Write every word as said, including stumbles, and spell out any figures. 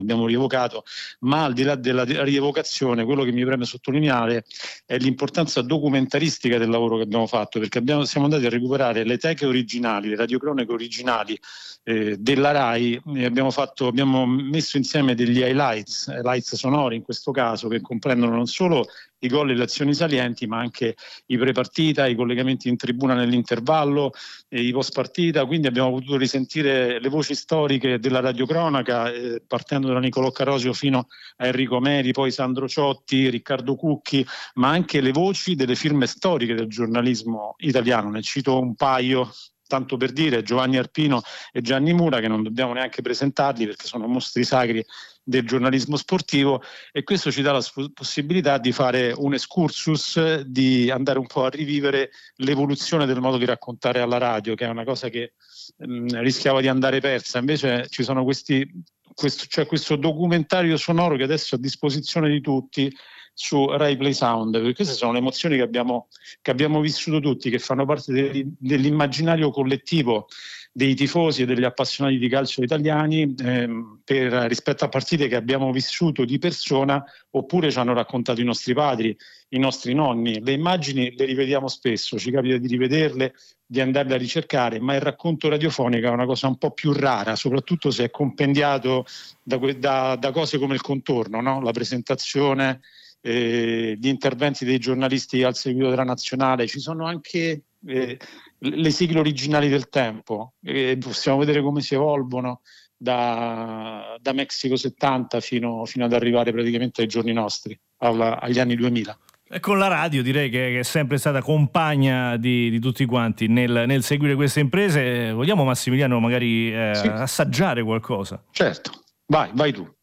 abbiamo rievocato, ma al di là della rievocazione quello che mi preme sottolineare è l'importanza documentaristica del lavoro che abbiamo fatto, perché abbiamo, siamo andati a recuperare le teche originali, le radiocronache originali eh, della RAI e abbiamo, fatto, abbiamo messo insieme degli highlights, highlights sonori in questo caso, che comprendono non solo i gol e le azioni salienti, ma anche i pre-partita, i collegamenti in tribuna nell'intervallo, e i post partita, quindi abbiamo potuto risentire le voci storiche della radiocronaca, eh, partendo da Nicolò Carosio fino a Enrico Meri, poi Sandro Ciotti, Riccardo Cucchi, ma anche le voci delle firme storiche del giornalismo italiano. Ne cito un paio, tanto per dire, Giovanni Arpino e Gianni Mura, che non dobbiamo neanche presentarli perché sono mostri sacri del giornalismo sportivo, e questo ci dà la possibilità di fare un excursus, di andare un po' a rivivere l'evoluzione del modo di raccontare alla radio, che è una cosa che mh, rischiava di andare persa. Invece ci sono questi, questo, cioè questo documentario sonoro che adesso è a disposizione di tutti su Rai Play Sound, perché queste sono le emozioni che abbiamo, che abbiamo vissuto tutti, che fanno parte de, dell'immaginario collettivo dei tifosi e degli appassionati di calcio italiani, ehm, per, rispetto a partite che abbiamo vissuto di persona oppure ci hanno raccontato i nostri padri, i nostri nonni. Le immagini le rivediamo spesso, ci capita di rivederle, di andarle a ricercare, ma il racconto radiofonico è una cosa un po' più rara, soprattutto se è compendiato da, da, da cose come il contorno, no? La presentazione, eh, gli interventi dei giornalisti al seguito della nazionale. Ci sono anche eh, le sigle originali del tempo, eh, possiamo vedere come si evolvono da, da Mexico settanta fino, fino ad arrivare praticamente ai giorni nostri, alla, agli anni duemila. E con la radio direi che è sempre stata compagna di, di tutti quanti nel, nel seguire queste imprese. Vogliamo, Massimiliano, magari eh, sì. assaggiare qualcosa? Certo, vai, vai tu.